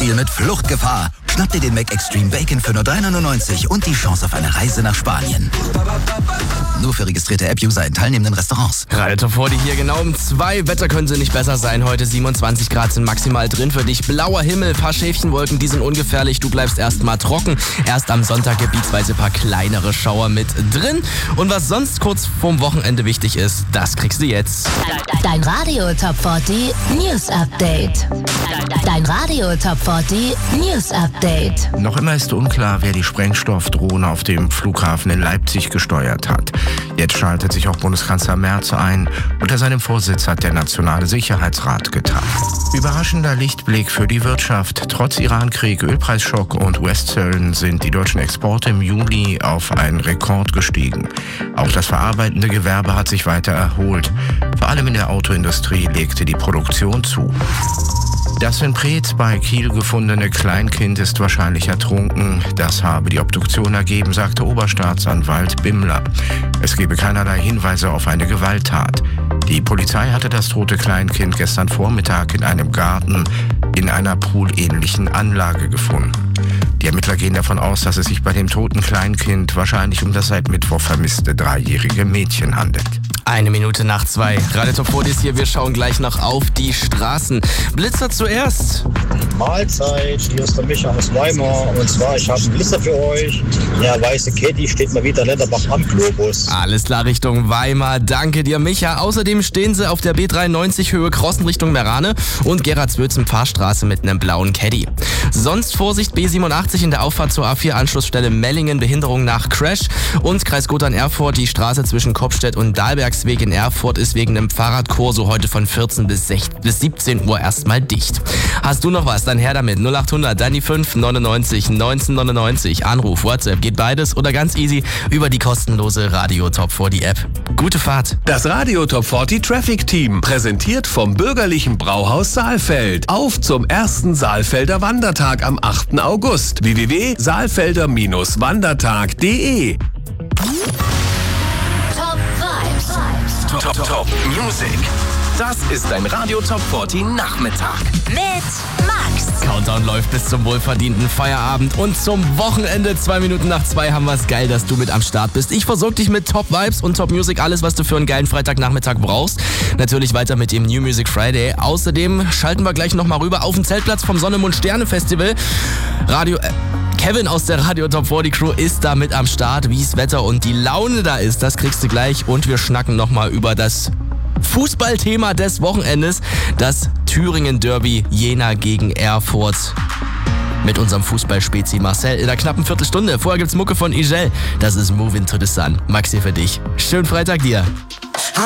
Lebensstil mit Fluchtgefahr. Schnapp dir den McExtreme Bacon für nur 3,99 € und die Chance auf eine Reise nach Spanien. Nur für registrierte App-User in teilnehmenden Restaurants. Radio Top 40 hier genau um 2. Wetter könnte nicht besser sein. Heute 27 Grad sind maximal drin für dich. Blauer Himmel, paar Schäfchenwolken, die sind ungefährlich. Du bleibst erstmal trocken. Erst am Sonntag gebietsweise paar kleinere Schauer mit drin. Und was sonst kurz vorm Wochenende wichtig ist, das kriegst du jetzt. Dein Radio Top 40 News Update. Dein Radio Top 40 News Update. Noch immer ist unklar, wer die Sprengstoffdrohne auf dem Flughafen in Leipzig gesteuert hat. Jetzt schaltet sich auch Bundeskanzler Merz ein. Unter seinem Vorsitz hat der Nationale Sicherheitsrat getagt. Überraschender Lichtblick für die Wirtschaft. Trotz Irankrieg, Ölpreisschock und US-Zöllen sind die deutschen Exporte im Juli auf einen Rekord gestiegen. Auch das verarbeitende Gewerbe hat sich weiter erholt. Vor allem in der Autoindustrie legte die Produktion zu. Das in Preetz bei Kiel gefundene Kleinkind ist wahrscheinlich ertrunken. Das habe die Obduktion ergeben, sagte Oberstaatsanwalt Bimmler. Es gebe keinerlei Hinweise auf eine Gewalttat. Die Polizei hatte das tote Kleinkind gestern Vormittag in einem Garten in einer poolähnlichen Anlage gefunden. Die Ermittler gehen davon aus, dass es sich bei dem toten Kleinkind wahrscheinlich um das seit Mittwoch vermisste 3-jährige Mädchen handelt. 1:01 Radio Top 40 ist hier, wir schauen gleich noch auf die Straßen. Blitzer zuerst. Mahlzeit, hier ist der Micha aus Weimar. Und zwar, ich habe einen Blitzer für euch. Der weiße Caddy steht mal wieder Letterbach am Globus. Alles klar, Richtung Weimar. Danke dir, Micha. Außerdem stehen sie auf der B93 Höhe Crossen Richtung Merane und Gerardswötzen Pfarrstraße mit einem blauen Caddy. Sonst Vorsicht, B87 in der Auffahrt zur A4 Anschlussstelle Mellingen, Behinderung nach Crash. Und Kreis Gotha-Erfurt, die Straße zwischen Kopfstedt und Dahlbergsweg in Erfurt ist wegen einem Fahrradkorso heute von 14 bis 17 Uhr erstmal dicht. Hast du noch was? Dann her damit. 0800, dann die 5 99 1999. Anruf, WhatsApp, geht beides oder ganz easy über die kostenlose Radio Top 40 App. Gute Fahrt. Das Radio Top 40 Traffic Team, präsentiert vom bürgerlichen Brauhaus Saalfeld. Auf zum ersten Saalfelder Wandertag am 8. August. www.saalfelder-wandertag.de. Top Music. Das ist ein Radio Top 40 Nachmittag. Mit Max. Countdown läuft bis zum wohlverdienten Feierabend und zum Wochenende. 2:02 haben wir es. Geil, dass du mit am Start bist. Ich versorge dich mit Top Vibes und Top Music. Alles, was du für einen geilen Freitagnachmittag brauchst. Natürlich weiter mit dem New Music Friday. Außerdem schalten wir gleich nochmal rüber auf den Zeltplatz vom Sonne, Mond, Sterne Festival. Kevin aus der Radio Top 40 Crew ist da mit am Start. Wie das Wetter und die Laune da ist, das kriegst du gleich. Und wir schnacken nochmal über das Fußballthema des Wochenendes. Das Thüringen-Derby Jena gegen Erfurt. Mit unserem Fußballspezi Marcel in der knappen Viertelstunde. Vorher gibt's Mucke von Igel. Das ist Move Into the Sun. Max hier für dich. Schönen Freitag dir.